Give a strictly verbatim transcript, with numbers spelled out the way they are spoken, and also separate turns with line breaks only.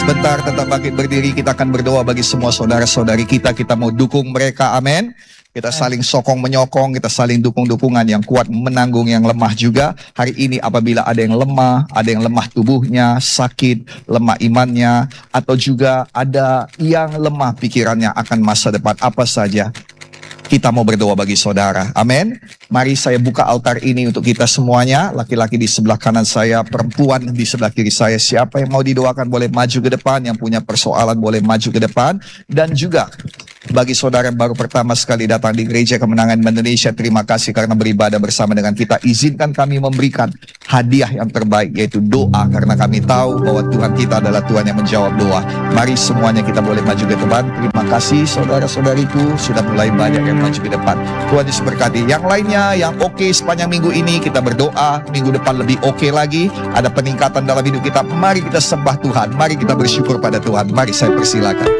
Sebentar tetap bangkit berdiri, kita akan berdoa bagi semua saudara-saudari kita. Kita mau dukung mereka, amin. Kita saling sokong menyokong, kita saling dukung-dukungan, yang kuat menanggung yang lemah juga. Hari ini apabila ada yang lemah, ada yang lemah tubuhnya, sakit, lemah imannya, atau juga ada yang lemah pikirannya akan masa depan apa saja, kita mau berdoa bagi saudara. Amin. Mari saya buka altar ini untuk kita semuanya. Laki-laki di sebelah kanan saya, perempuan di sebelah kiri saya. Siapa yang mau didoakan boleh maju ke depan. Yang punya persoalan boleh maju ke depan. Dan juga bagi saudara yang baru pertama sekali datang di Gereja Kemenangan Indonesia, terima kasih karena beribadah bersama dengan kita. Izinkan kami memberikan hadiah yang terbaik, yaitu doa, karena kami tahu bahwa Tuhan kita adalah Tuhan yang menjawab doa. Mari semuanya kita boleh maju ke depan. Terima kasih saudara-saudariku, sudah mulai banyak yang maju ke depan. Tuhan Yesus berkati. Yang lainnya yang oke okay, sepanjang minggu ini kita berdoa, minggu depan lebih oke okay lagi, ada peningkatan dalam hidup kita. Mari kita sembah Tuhan, mari kita bersyukur pada Tuhan. Mari saya persilakan.